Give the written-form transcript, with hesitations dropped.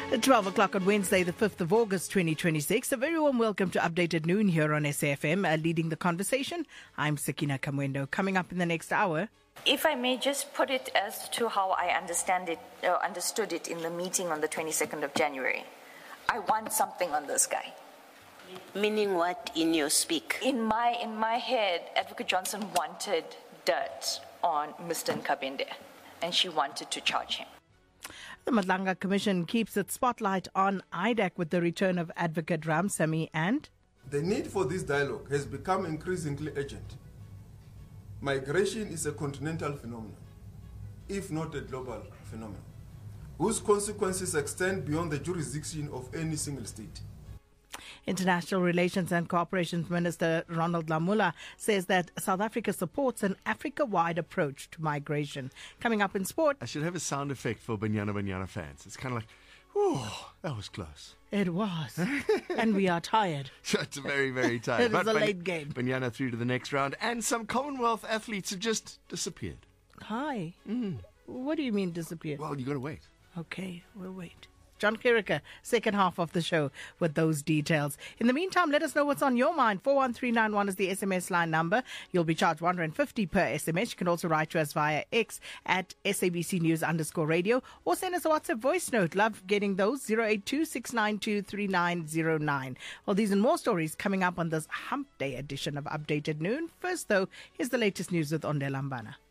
At 12 o'clock on Wednesday, the 5th of August, 2026. A very warm welcome to Updated Noon here on SAFM. Leading the conversation, I'm Sakina Kamwendo. Coming up in the next hour. If I may just put it as to how I understood it in the meeting on the 22nd of January. I want something on this guy. Meaning what in your speak? In my head, Advocate Johnson wanted dirt on Mr. Nkabinde, and she wanted to charge him. The Madlanga Commission keeps its spotlight on IDAC with the return of Advocate Ramsamy and... The need for this dialogue has become increasingly urgent. Migration is a continental phenomenon, if not a global phenomenon, whose consequences extend beyond the jurisdiction of any single state. International Relations and Cooperation Minister Ronald Lamola says that South Africa supports an Africa-wide approach to migration. Coming up in sport... I should have a sound effect for Banyana fans. It's kind of like, oh, that was close. It was. And we are tired. It's very, very tired. It was a late game. Banyana through to the next round. And some Commonwealth athletes have just disappeared. Hi. What do you mean disappeared? Well, you got to wait. Okay, we'll wait. John Kirika, second half of the show with those details. In the meantime, let us know what's on your mind. 41391 is the SMS line number. You'll be charged R150 per SMS. You can also write to us via X at SABC News_radio or send us a WhatsApp voice note. Love getting those. 082-692-3909. Well, these and more stories coming up on this Hump Day edition of Updated Noon. First, though, here's the latest news with Onde Lambana.